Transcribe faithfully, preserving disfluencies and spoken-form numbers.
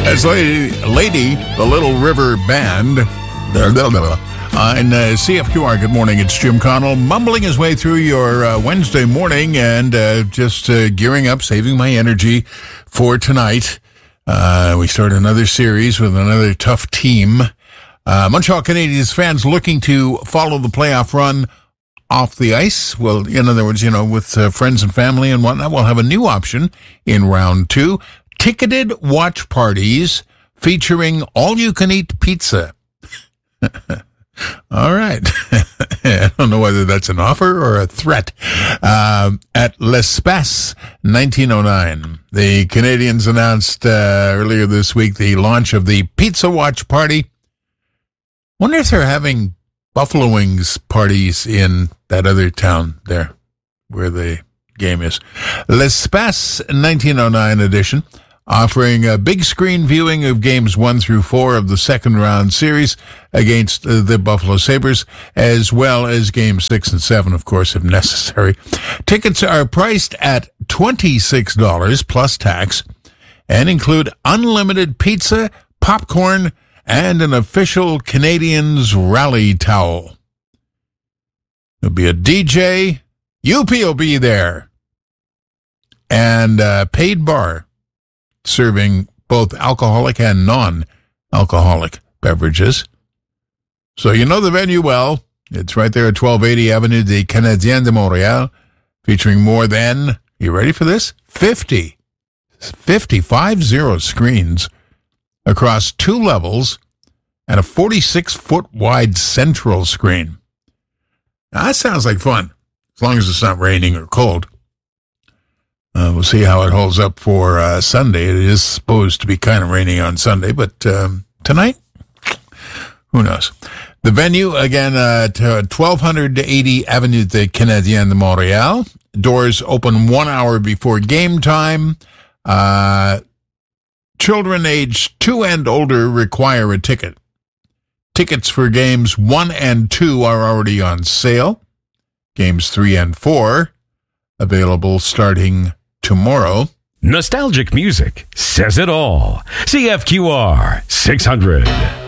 That's Lady, Lady, the Little River Band. Uh, and uh, C F Q R, good morning. It's Jim Connell, mumbling his way through your uh, Wednesday morning and uh, just uh, gearing up, saving my energy for tonight. Uh, we start another series with another tough team. Uh, Montreal Canadiens fans looking to follow the playoff run off the ice. Well, in other words, you know, with uh, friends and family and whatnot, we'll have a new option in round two. Ticketed watch parties featuring all-you-can-eat pizza. All right. I don't know whether that's an offer or a threat. Um, at L'Espace nineteen oh nine, the Canadiens announced uh, earlier this week the launch of the Pizza Watch Party. Wonder if they're having Buffalo Wings parties in that other town there where the game is. L'Espace nineteen oh nine edition, offering a big screen viewing of games one through four of the second round series against uh, the Buffalo Sabres, as well as games six and seven, of course, if necessary. Tickets are priced at twenty-six dollars plus tax and include unlimited pizza, popcorn, and an official Canadiens rally towel. There'll be a D J. U P will be there. And a paid bar serving both alcoholic and non-alcoholic beverages. So you know the venue well. It's right there at twelve eighty Avenue des Canadiens de Montréal, featuring more than, you ready for this? fifty, fifty, five zero screens across two levels and a forty-six foot wide central screen. Now, that sounds like fun, as long as it's not raining or cold. Uh, we'll see how it holds up for uh, Sunday. It is supposed to be kind of rainy on Sunday, but um, tonight, who knows? The venue, again, uh, to twelve eighty Avenue des Canadiens de Montréal. Doors open one hour before game time. Uh, children aged two and older require a ticket. Tickets for games one and two are already on sale. Games three and four available starting tomorrow. Nostalgic music says it all. C F Q R six hundred.